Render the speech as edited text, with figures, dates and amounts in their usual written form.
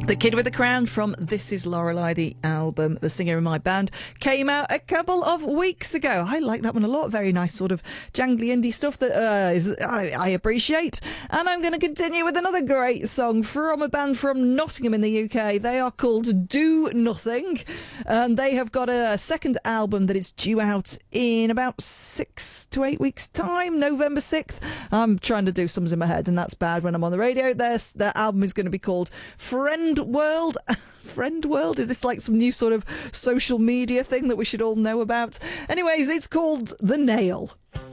The Kid with the Crown from This Is Lorelei, the album, the singer in my band, came out a couple of weeks ago. I like that one a lot. Very nice sort of jangly indie stuff that I appreciate. And I'm going to continue with another great song from a band from Nottingham in the UK. They are called Do Nothing, and they have got a second album that is due out in about 6 to 8 weeks' time, November 6th. I'm trying to do sums in my head, and that's bad when I'm on the radio. Their album is going to be called Friend World. Friend World? Is this like some new sort of social media thing that we should all know about? Anyways, it's called The Nail.